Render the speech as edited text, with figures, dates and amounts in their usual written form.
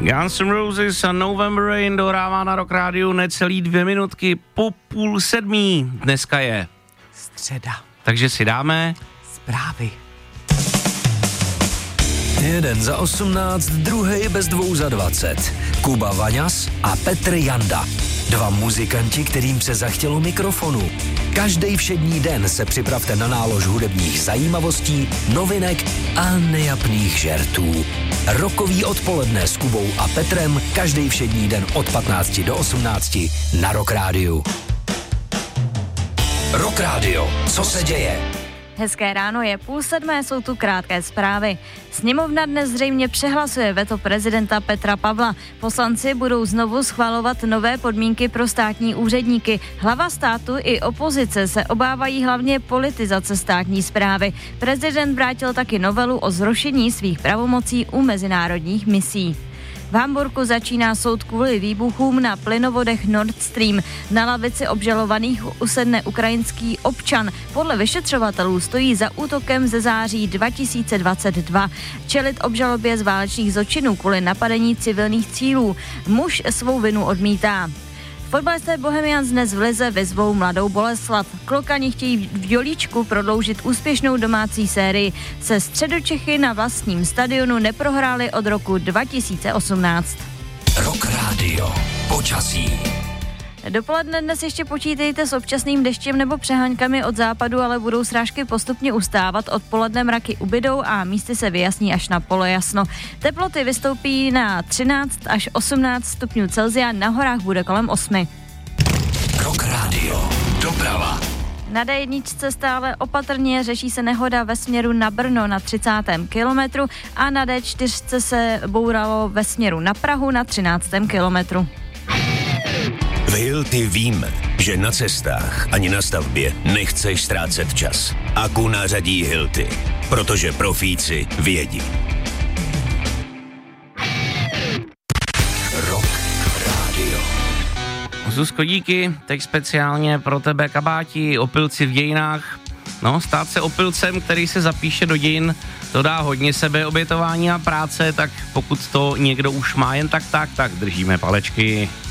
Guns N' Roses a November Rain dohrává na Rock Rádiu necelý 2 minutky po 6:30. Dneska je středa. Takže si dáme zprávy. Jeden za 18, druhej bez 2 za 20. Kuba Vaňas a Petr Janda. 2 muzikanti, kterým se zachtělo mikrofonu. Každý všední den se připravte na nálož hudebních zajímavostí, novinek a nejapných žertů. Rokový odpoledne s Kubou a Petrem každý všední den od 15 do 18 na Rock Rádiu. Rock Rádio, co se děje? Hezké ráno, je 6:30, jsou tu krátké zprávy. Sněmovna dnes zřejmě přehlasuje veto prezidenta Petra Pavla. Poslanci budou znovu schvalovat nové podmínky pro státní úředníky. Hlava státu i opozice se obávají hlavně politizace státní správy. Prezident vrátil taky novelu o zrušení svých pravomocí u mezinárodních misí. V Hamburku začíná soud kvůli výbuchům na plynovodech Nord Stream. Na lavici obžalovaných usedne ukrajinský občan. Podle vyšetřovatelů stojí za útokem ze září 2022. Čelit obžalobě z válečných zločinů kvůli napadení civilních cílů. Muž svou vinu odmítá. Fotbalisté Bohemians dnes v lize vyzvou Mladou Boleslav. Klokani chtějí v Dělíčku prodloužit úspěšnou domácí sérii. Se Středočechy na vlastním stadionu neprohráli od roku 2018. Rock Rádio. Počasí. Dopoledne dnes ještě počítejte s občasným deštěm nebo přeháňkami od západu, ale budou srážky postupně ustávat. Odpoledne mraky ubydou a místy se vyjasní až na polojasno. Teploty vystoupí na 13 až 18 stupňů Celsia, na horách bude kolem 8. Rock Rádio. Doprava. Na D1 stále opatrně řeší se nehoda ve směru na Brno na 30. kilometru a na D4 se bouralo ve směru na Prahu na 13. kilometru. V Hilti víme, že na cestách ani na stavbě nechceš ztrácet čas. Akku nářadí Hilti, protože profíci vědí. Rock Rádio. Zuzko, díky, teď speciálně pro tebe kabáti, opilci v dějinách. No, stát se opilcem, který se zapíše do dějin, to dá hodně sebeobětování a práce, tak pokud to někdo už má jen tak držíme palečky.